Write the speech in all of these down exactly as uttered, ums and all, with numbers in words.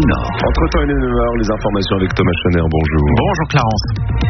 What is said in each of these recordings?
du Nord. Entre-temps, il est neuf heures, les informations avec Thomas Schoner. Bonjour. Bonjour Clarence.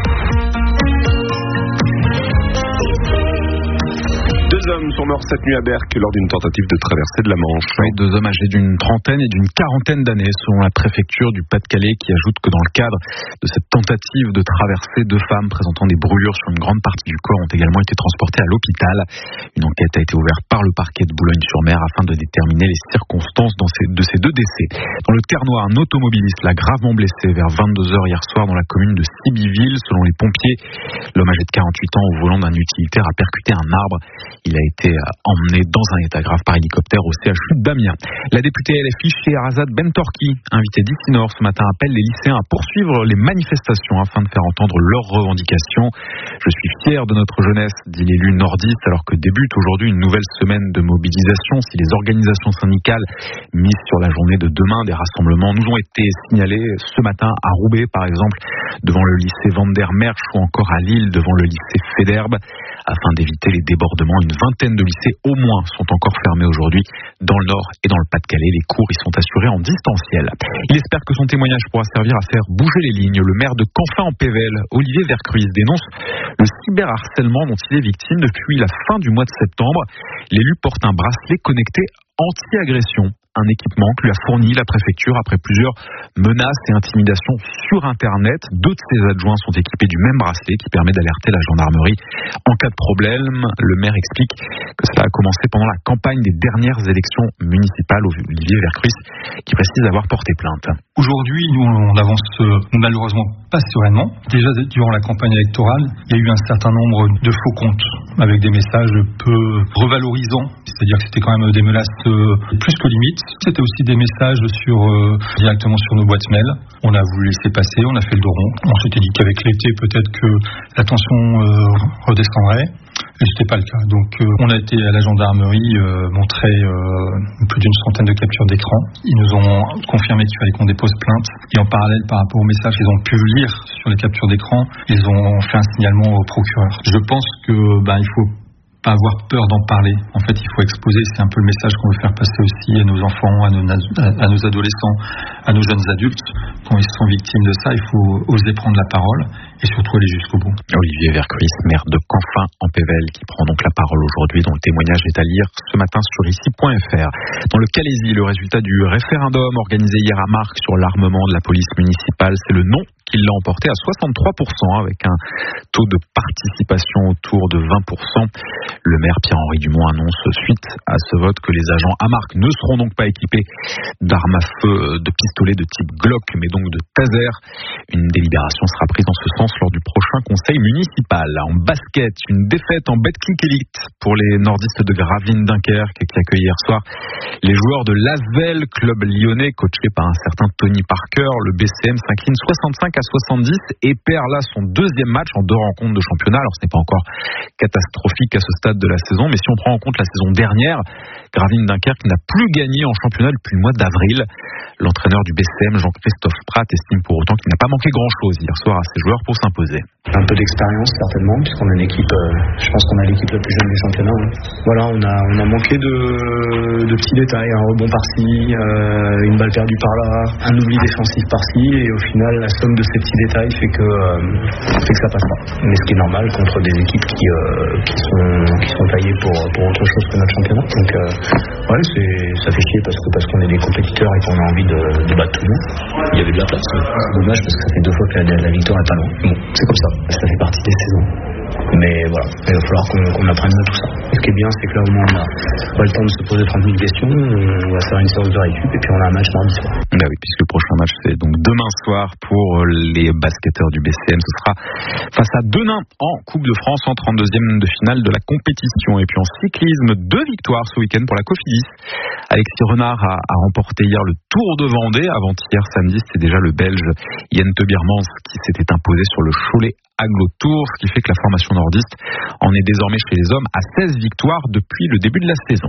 Deux hommes sont morts cette nuit à Berck lors d'une tentative de traversée de la Manche. Oui, deux hommes âgés d'une trentaine et d'une quarantaine d'années, selon la préfecture du Pas-de-Calais, qui ajoute que dans le cadre de cette tentative de traversée, deux femmes présentant des brûlures sur une grande partie du corps ont également été transportées à l'hôpital. Une enquête a été ouverte par le parquet de Boulogne-sur-Mer afin de déterminer les circonstances de ces deux décès. Dans le Ternois, un automobiliste l'a gravement blessé vers vingt-deux heures hier soir dans la commune de Sibiville. Selon les pompiers, l'homme âgé de quarante-huit ans au volant d'un utilitaire a percuté un arbre. Il a été emmené dans un état grave par hélicoptère au C H U d'Amiens. La députée L F I Scheherazade Bentorki, invitée d'I C I N O R ce matin, appelle les lycéens à poursuivre les manifestations afin de faire entendre leurs revendications. Je suis fier de notre jeunesse, dit l'élu nordiste, alors que débute aujourd'hui une nouvelle semaine de mobilisation. Si les organisations syndicales misent sur la journée de demain, des rassemblements nous ont été signalés ce matin à Roubaix, par exemple, devant le lycée Van der Merch ou encore à Lille, devant le lycée Federbe. Afin d'éviter les débordements, une vingtaine de lycées au moins sont encore fermés aujourd'hui dans le Nord et dans le Pas-de-Calais. Les cours y sont assurés en distanciel. Il espère que son témoignage pourra servir à faire bouger les lignes. Le maire de Canfin-en-Pévèle, Olivier Vercruis, dénonce le cyberharcèlement dont il est victime depuis la fin du mois de septembre. L'élu porte un bracelet connecté anti-agression. Un équipement que lui a fourni la préfecture après plusieurs menaces et intimidations sur Internet. Deux de ses adjoints sont équipés du même bracelet qui permet d'alerter la gendarmerie en cas de problème. Le maire explique que cela a commencé pendant la campagne des dernières élections municipales. Olivier Vercruis qui précise avoir porté plainte. Aujourd'hui, nous, on avance malheureusement pas sereinement. Déjà, durant la campagne électorale, il y a eu un certain nombre de faux comptes avec des messages peu revalorisants. C'est-à-dire que c'était quand même des menaces plus que limites. C'était aussi des messages sur, euh, directement sur nos boîtes mail. On a voulu laisser passer, on a fait le dos rond. On s'était dit qu'avec l'été, peut-être que la tension euh, redescendrait. Et ce n'était pas le cas. Donc euh, on a été à la gendarmerie euh, montrer euh, plus d'une centaine de captures d'écran. Ils nous ont confirmé qu'il fallait qu'on dépose plainte. Et en parallèle, par rapport aux messages qu'ils ont pu lire sur les captures d'écran, ils ont fait un signalement au procureur. Je pense que ben, il faut pas avoir peur d'en parler. En fait, il faut exposer. C'est un peu le message qu'on veut faire passer aussi à nos enfants, à nos, à nos adolescents, à nos jeunes adultes. Quand ils sont victimes de ça, il faut oser prendre la parole et surtout aller jusqu'au bout. Olivier Vercruis, maire de Canfin-en-Pévèle, qui prend donc la parole aujourd'hui, dont le témoignage est à lire ce matin sur ici point f r. Dans le Calaisis, le résultat du référendum organisé hier à Marcq sur l'armement de la police municipale, c'est le non qui l'a emporté à soixante-trois pour cent avec un taux de participation autour de vingt pour cent. Le maire Pierre-Henri Dumont annonce suite à ce vote que les agents à Marcq ne seront donc pas équipés d'armes à feu, de pistolets de type Glock, mais donc de taser. Une délibération sera prise en ce sens lors du prochain conseil municipal. En basket, une défaite en Betclic Elite pour les nordistes de Gravelines-Dunkerque qui accueillent hier soir les joueurs de l'A S V E L, club lyonnais coaché par un certain Tony Parker. Le B C M s'incline soixante-cinq à soixante-dix et perd là son deuxième match en deux rencontres de championnat. Alors ce n'est pas encore catastrophique à ce stade de la saison, mais si on prend en compte la saison dernière, Gravelines-Dunkerque n'a plus gagné en championnat depuis le mois d'avril. L'entraîneur du B C M, Jean-Christophe Prat, estime pour autant qu'il n'a pas manqué grand-chose hier soir à ses joueurs pour s'imposer. Un peu d'expérience certainement, puisqu'on a une équipe, euh, je pense qu'on a l'équipe la plus jeune du championnat. Hein. Voilà, on a, on a manqué de, de petits détails, un rebond par-ci, euh, une balle perdue par-là, un oubli défensif par-ci, et au final, la somme de ces petits détails fait que, euh, fait que ça passe pas. Mais ce qui est normal contre des équipes qui, euh, qui, sont, qui sont taillées pour, pour autre chose que notre championnat. Donc, euh, ouais, c'est, ça fait chier parce, que, parce qu'on est des compétiteurs et qu'on a envie de, de battre tout le monde. Il y avait de la place, c'est dommage parce que ça fait deux fois que la, la victoire est pas loin. Bon, c'est comme ça. Ça fait partie des saisons. Mais voilà, il va falloir qu'on, qu'on apprenne de tout ça. Et ce qui est bien, c'est que là, au moins, on a pas le temps de se poser trente mille questions. On va faire une séance de récup et puis on a un match mardi soir. Bah oui, puisque le prochain match, c'est donc demain soir pour les basketteurs du B C M. Ce sera face à Denain en Coupe de France en trente-deuxième de finale de la compétition. Et puis en cyclisme, deux victoires ce week-end pour la Cofidis. Alexis Renard a, a remporté hier le Tour de Vendée. Avant-hier samedi, c'était déjà le Belge Jente Biermans qui s'était imposé sur le Cholet Aglo Tour, ce qui fait que la formation nordiste en est désormais chez les hommes à seize victoires depuis le début de la saison.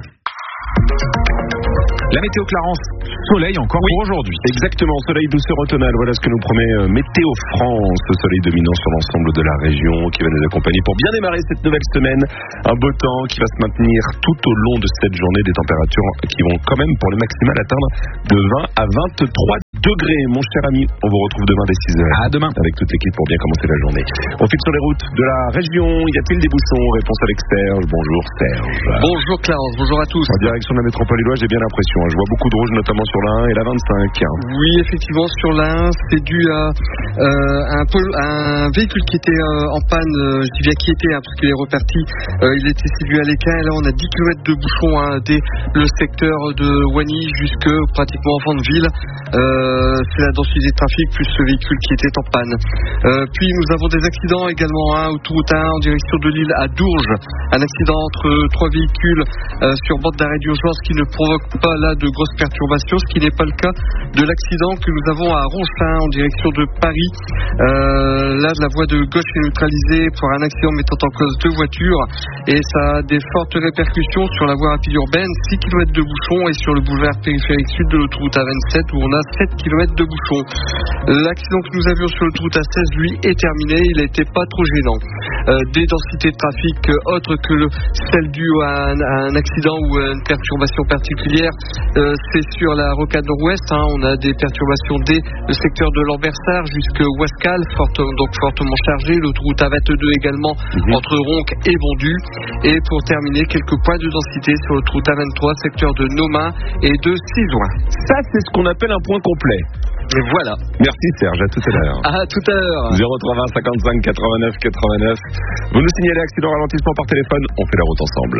La météo Clarence, soleil encore oui, pour aujourd'hui. Exactement, soleil douceur automnale, voilà ce que nous promet euh, Météo France, ce soleil dominant sur l'ensemble de la région qui va nous accompagner pour bien démarrer cette nouvelle semaine. Un beau temps qui va se maintenir tout au long de cette journée, des températures qui vont quand même pour le maximal atteindre de vingt à vingt-trois degrés, mon cher ami. On vous retrouve demain dès six heures. À demain. Avec toute l'équipe pour bien commencer la journée. On file sur les routes de la région. Y a-t-il des bouchons? Réponse avec Serge. Bonjour Serge. Bonjour Clarence, bonjour à tous. En direction de la métropole lilloise, j'ai bien l'impression. Je vois beaucoup de rouge, notamment sur la un et la vingt-cinq. Oui, effectivement, sur la un, c'est dû à euh, un, pol- un véhicule qui était euh, en panne, euh, je dis bien qui était, hein, parce qu'il est reparti. Euh, il était séduit à l'équin. Et là, on a dix kilomètres de bouchons hein, dès le secteur de Wany jusque pratiquement en Vandeville. Euh, c'est la densité de trafic plus ce véhicule qui était en panne. Euh, puis nous avons des accidents également, hein, autoroute un en direction de Lille à Dourges. Un accident entre trois véhicules euh, sur bande d'arrêt d'urgence qui ne provoque pas là de grosses perturbations, ce qui n'est pas le cas de l'accident que nous avons à Ronchin en direction de Paris. Euh, là, la voie de gauche est neutralisée pour un accident mettant en cause deux voitures et ça a des fortes répercussions sur la voie rapide urbaine, six kilomètres de bouchons, et sur le boulevard périphérique sud de l'autoroute A vingt-sept où on a sept kilomètres de bouchons. L'accident que nous avions sur l'autoroute A seize, lui, est terminé, il n'était pas trop gênant. Euh, des densités de trafic euh, autres que le, celles dues à un, à un accident ou à une perturbation particulière, euh, c'est sur la rocade nord-ouest, hein, on a des perturbations dès le secteur de Lambersart jusqu'à Ouascal, forte, donc fortement chargé, l'autoroute A vingt-deux également mmh. entre Ronc et Bondu, et pour terminer, quelques points de densité sur l'autoroute A vingt-trois, secteur de Nomain et de Cizoin. Ça, c'est ce qu'on appelle un point complet. Et voilà. Merci Serge, à tout à l'heure. À tout à l'heure. zéro trois vingt cinquante-cinq quatre-vingt-neuf quatre-vingt-neuf. Vous nous signalez accident, ralentissement par téléphone, on fait la route ensemble.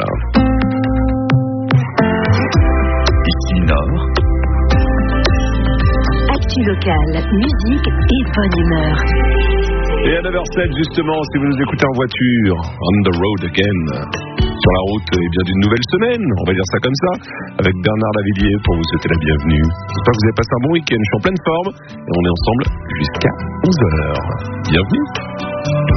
Ici Nord. Actu locale, musique et bonne humeur. Et à neuf heures sept justement, si vous nous écoutez en voiture, on the road again. Sur la route, et bien d'une nouvelle semaine, on va dire ça comme ça, avec Bernard Lavillier pour vous souhaiter la bienvenue. J'espère que vous avez passé un bon week-end, je suis en pleine forme, et on est ensemble jusqu'à onze heures. Bienvenue.